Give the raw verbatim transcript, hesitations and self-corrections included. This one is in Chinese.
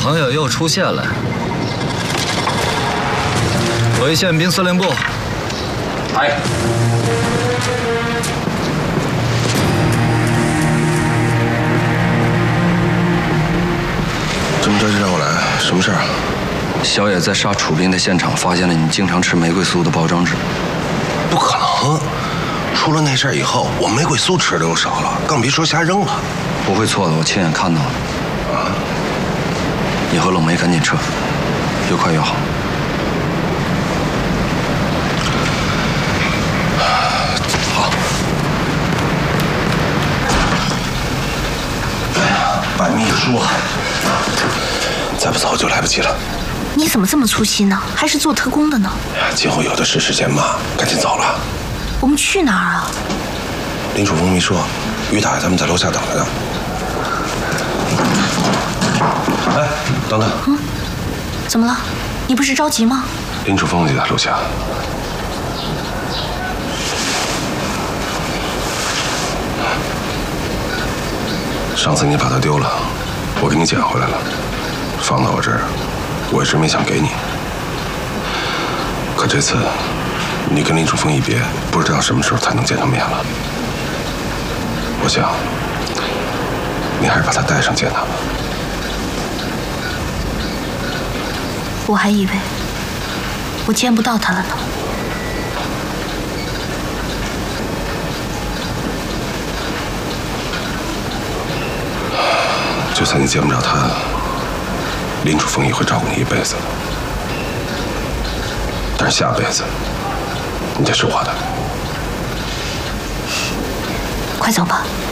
朋友又出现了。回宪兵司令部。 哎。 这么着就让我来，什么事儿啊？ 小野在杀楚斌的现场发现了你经常吃玫瑰酥的包装纸。 不可能！出了那事儿以后，我玫瑰酥吃的都少了，更别说瞎扔了。 不会错的，我亲眼看到了。 啊！ 你和冷梅赶紧撤，越快越好。 好。哎呀，百密一疏啊！再不走就来不及了。 你怎么这么粗心呢？还是做特工的呢？ 今后有的是时间嘛，赶紧走了。 我们去哪儿啊？ 林楚风没说，于大爷他们在楼下等着呢。哎，等等。 嗯，怎么了？你不是着急吗？ 林楚风就在楼下。上次你把他丢了，我给你捡回来了，放到我这儿，我一直没想给你。可这次，你跟林楚风一别，不知道什么时候才能见上面了。我想，你还是把他带上见他吧。 我还以为我见不到他了呢。 就算你见不着他，林楚风也会照顾你一辈子。但是下辈子，你得是我的。 快走吧。